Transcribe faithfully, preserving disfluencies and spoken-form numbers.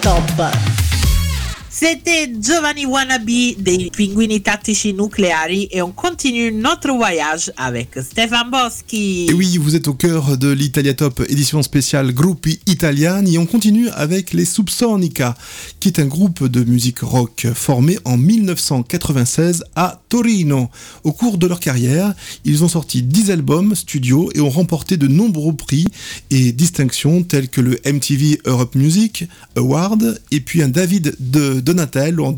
Top. C'était Giovanni Wannabe dei Pinguini Tattici Nucleari et on continue notre voyage avec Stefan Boschi. Et oui, vous êtes au cœur de l'Italia Top édition spéciale Gruppi Italiani et on continue avec les Subsonica, qui est un groupe de musique rock formé en dix-neuf cent quatre-vingt-seize à Torino. Au cours de leur carrière, ils ont sorti dix albums studio et ont remporté de nombreux prix et distinctions tels que le M T V Europe Music Award et puis un David de Donatello en